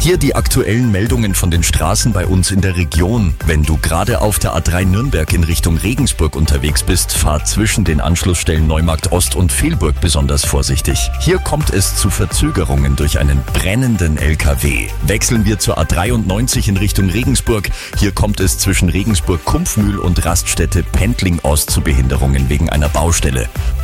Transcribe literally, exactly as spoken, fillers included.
Hier die aktuellen Meldungen von den Straßen bei uns in der Region. Wenn du gerade auf der A drei Nürnberg in Richtung Regensburg unterwegs bist, fahr zwischen den Anschlussstellen Neumarkt Ost und Velburg besonders vorsichtig. Hier kommt es zu Verzögerungen durch einen brennenden L K W. Wechseln wir zur A dreiundneunzig in Richtung Regensburg. Hier kommt es zwischen Regensburg-Kumpfmühl und Raststätte Pendling Ost zu Behinderungen wegen einer Baustelle.